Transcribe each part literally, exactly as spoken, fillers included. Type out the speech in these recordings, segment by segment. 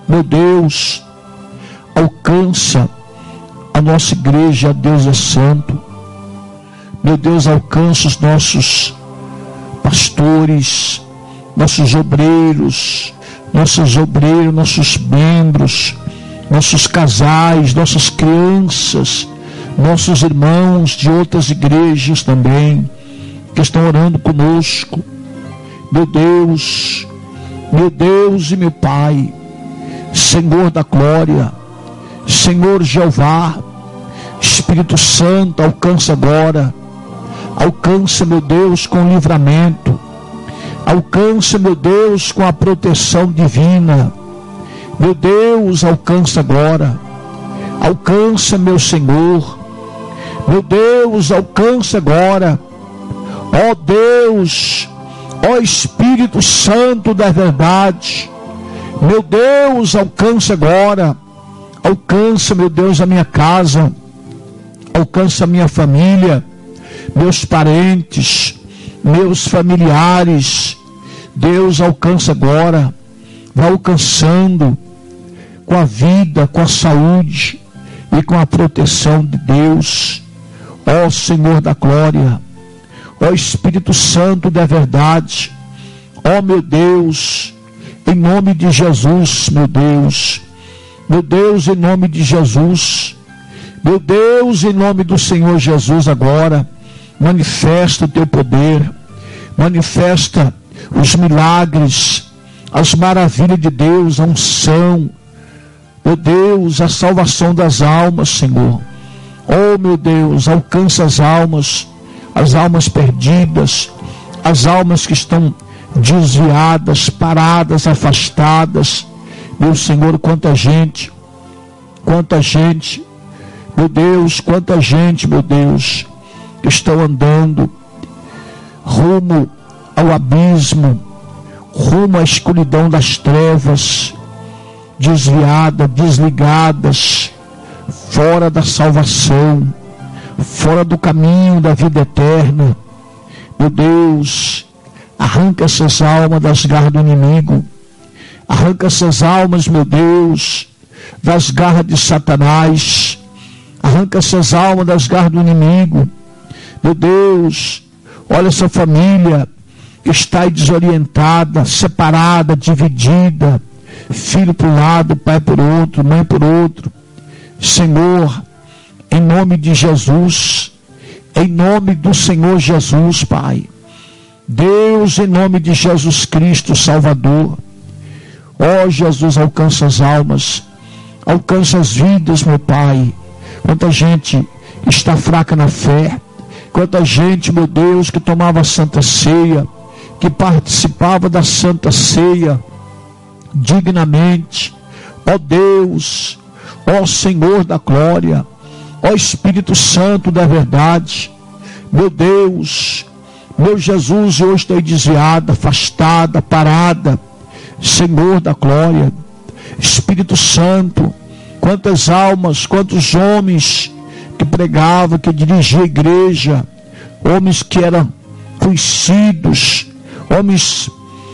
Meu Deus, alcança a nossa igreja, Deus é santo. Meu Deus, alcança os nossos pastores, nossos obreiros, nossos obreiros, nossos membros, nossos casais, nossas crianças, nossos irmãos de outras igrejas também, que estão orando conosco. Meu Deus, meu Deus e meu Pai, Senhor da glória, Senhor Jeová, Espírito Santo, alcança agora, alcança, meu Deus, com livramento, alcança, meu Deus, com a proteção divina. Meu Deus, alcança agora, alcança, meu Senhor, meu Deus, alcança agora, ó Deus, ó Espírito Santo da verdade, meu Deus, alcança agora, alcança, meu Deus, a minha casa, alcança a minha família, meus parentes, meus familiares. Deus, alcança agora, vai alcançando com a vida, com a saúde e com a proteção de Deus. Ó Senhor da glória, ó Espírito Santo da verdade, ó meu Deus, em nome de Jesus, meu Deus, meu Deus, em nome de Jesus, meu Deus, em nome do Senhor Jesus agora, manifesta o teu poder, manifesta os milagres, as maravilhas de Deus, a unção, meu Deus, a salvação das almas, Senhor. Oh meu Deus, alcança as almas, as almas perdidas, as almas que estão desviadas, paradas, afastadas. Meu Senhor, quanta gente, quanta gente, meu Deus, quanta gente, meu Deus, que estão andando rumo ao abismo, rumo à escuridão das trevas, desviadas, desligadas, fora da salvação, fora do caminho da vida eterna. Meu Deus, arranca essas almas das garras do inimigo, arranca essas almas, meu Deus, das garras de Satanás, arranca essas almas das garras do inimigo. Meu Deus, olha essa família que está aí desorientada, separada, dividida, filho por um lado, pai por outro, mãe por outro. Senhor, em nome de Jesus, em nome do Senhor Jesus, Pai, Deus, em nome de Jesus Cristo, Salvador, ó Jesus, alcança as almas, alcança as vidas, meu Pai. Quanta gente está fraca na fé, quanta gente, meu Deus, que tomava a Santa Ceia, que participava da Santa Ceia dignamente. Ó Deus, ó Senhor da glória, ó Espírito Santo da verdade, meu Deus, meu Jesus, hoje estou desviada, afastada, parada. Senhor da glória, Espírito Santo, quantas almas, quantos homens que pregavam, que dirigiam a igreja, homens que eram conhecidos, homens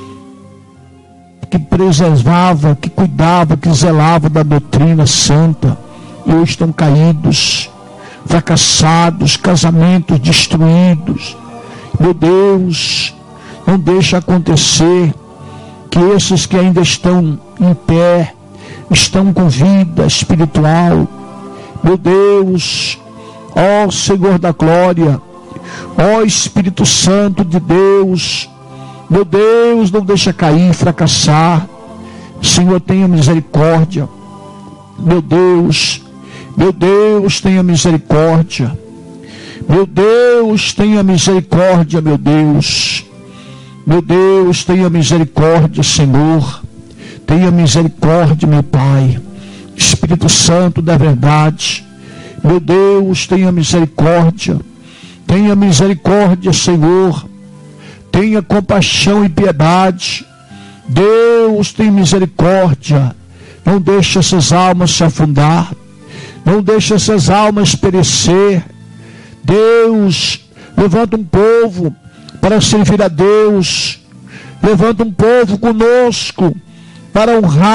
que preservavam, que cuidavam, que zelavam da doutrina santa, e hoje estão caídos, fracassados, casamentos destruídos. Meu Deus, não deixa acontecer que esses que ainda estão em pé, estão com vida espiritual, meu Deus, ó Senhor da glória, ó Espírito Santo de Deus, meu Deus, não deixa cair, fracassar. Senhor, tenha misericórdia, meu Deus, meu Deus, tenha misericórdia, meu Deus, tenha misericórdia, meu Deus, meu Deus, tenha misericórdia, Senhor, tenha misericórdia, meu Pai, Espírito Santo da verdade, meu Deus, tenha misericórdia, tenha misericórdia, Senhor, tenha compaixão e piedade. Deus, tem misericórdia, não deixe essas almas se afundar, não deixe essas almas perecer. Deus, levanta um povo para servir a Deus, levanta um povo conosco para honrar